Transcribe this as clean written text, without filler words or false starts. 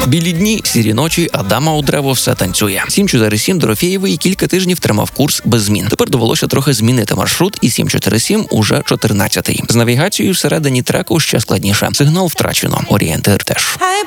Білі дні, сірі ночі, Адама у дерево все танцює. 747 Дорофєєвий кілька тижнів тримав курс без змін. Тепер довелося трохи змінити маршрут, і 747 уже 14-й. З навігацією всередині треку ще складніше. Сигнал втрачено. Орієнтир теж.